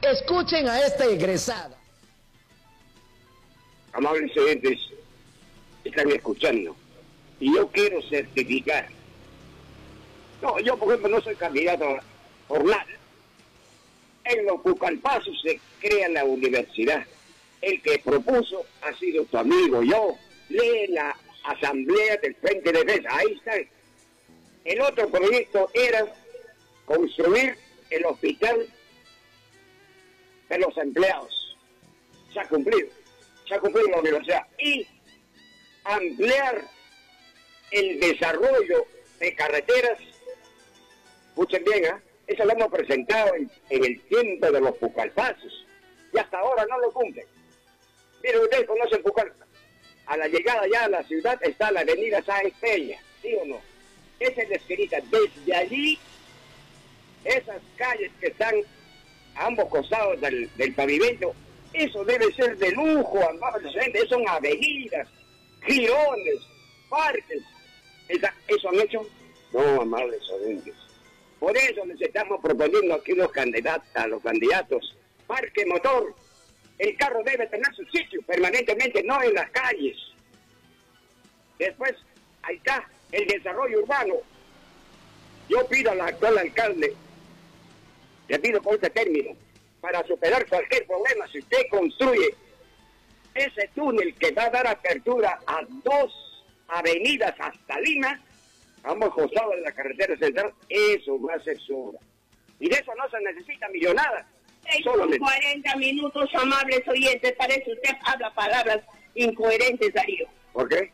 Escuchen a esta egresada. Amables oyentes, están escuchando. Y yo quiero certificar. No, yo por ejemplo no soy candidato por nada. En los Pucallpazos se crea la universidad. El que propuso ha sido tu amigo. Yo lee la asamblea del Frente de Defensa. Ahí está. El otro proyecto era construir el hospital de los empleados. Se ha cumplido la universidad. Y ampliar el desarrollo de carreteras. Escuchen bien, eso lo hemos presentado en el tiempo de los Pucallpazos. Y hasta ahora no lo cumplen. Miren, ustedes conocen Pucallpa. A la llegada ya a la ciudad está la avenida Sáenz Peña, ¿sí o no? Esa es la esquinita. Desde allí, esas calles que están a ambos costados del pavimento, eso debe ser de lujo, amables oyentes. Son avenidas, girones, parques. ¿Eso han hecho? No, amables oyentes. Por eso les estamos proponiendo aquí a los candidatos, parque motor. El carro debe tener su sitio permanentemente, no en las calles. Después, ahí está, el desarrollo urbano. Yo pido al actual alcalde, le pido por este término, para superar cualquier problema, si usted construye ese túnel que va a dar apertura a 2 avenidas hasta Lima, ambos costados de la carretera central, eso va a ser su obra. Y de eso no se necesita millonada. Son 40 minutos, amables oyentes. Parece usted habla palabras incoherentes, Darío. ¿Por qué?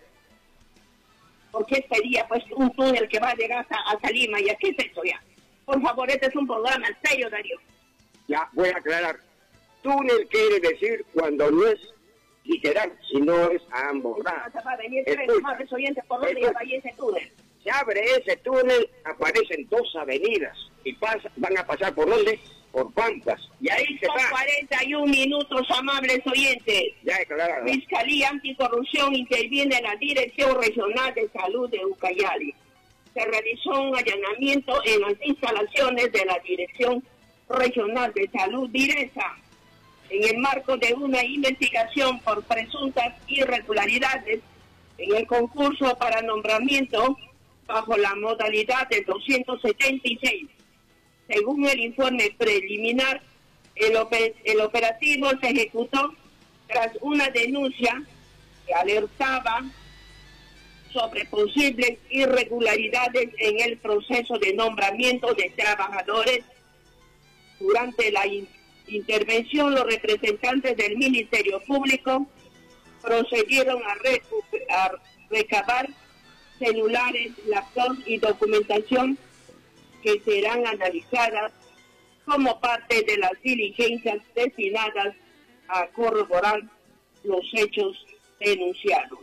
Porque sería pues un túnel que va a llegar hasta Lima. ¿Y qué es eso ya? Por favor, este es un programa serio, Darío. Ya, voy a aclarar. Túnel quiere decir cuando no es literal, sino es a ambos lados. Va a venir tres amables oyentes, ¿por dónde va ese túnel? Se abre ese túnel, aparecen 2 avenidas y van a pasar ¿por dónde? Por Pampas. Y ahí se va. 41 minutos, amables oyentes. Ya aclarado. Fiscalía Anticorrupción interviene en la Dirección Regional de Salud de Ucayali. Se realizó un allanamiento en las instalaciones de la Dirección Regional de Salud Diresa, en el marco de una investigación por presuntas irregularidades en el concurso para nombramiento bajo la modalidad del 276. Según el informe preliminar, el operativo se ejecutó tras una denuncia que alertaba sobre posibles irregularidades en el proceso de nombramiento de trabajadores. Durante la intervención, los representantes del Ministerio Público procedieron a recabar celulares, laptops y documentación que serán analizadas como parte de las diligencias destinadas a corroborar los hechos denunciados.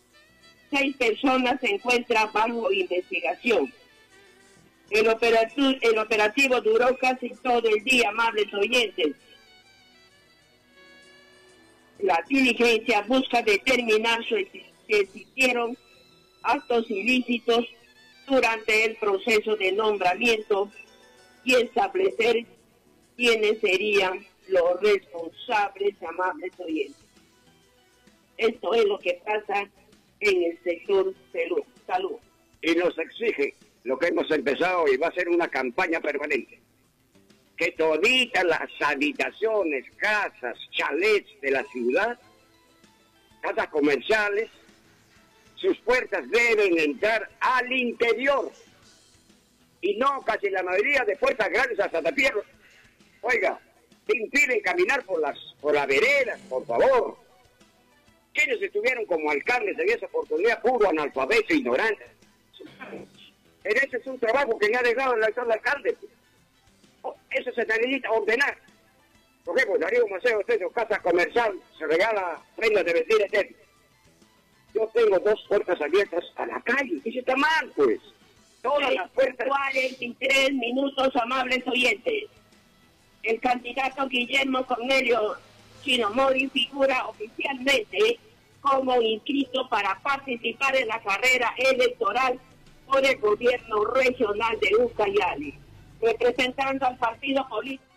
6 personas se encuentran bajo investigación. El operativo duró casi todo el día, amables oyentes. La diligencia busca determinar si existieron actos ilícitos durante el proceso de nombramiento y establecer quiénes serían los responsables, amables oyentes. Esto es lo que pasa en el sector salud. Y nos exige lo que hemos empezado y va a ser una campaña permanente. Que toditas las habitaciones, casas, chalets de la ciudad, casas comerciales, sus puertas deben entrar al interior. Y no casi la mayoría de puertas grandes hasta Tapierro. Oiga, te impiden caminar por las veredas, por favor. ¿Quiénes estuvieron como alcaldes en esa oportunidad? Puro analfabeto, ignorante. Pero ese es un trabajo que le ha dejado el actual alcalde. Eso se necesita ordenar. Por ejemplo, Darío Maceo, usted en su casa comercial se regala prendas de vestir, etc. Yo tengo 2 puertas abiertas a la calle. Eso está mal, pues. Todas las puertas. 43 minutos, amables oyentes. El candidato Guillermo Cornelio Chino Mori figura oficialmente como inscrito para participar en la carrera electoral por el gobierno regional de Ucayali, representando al partido político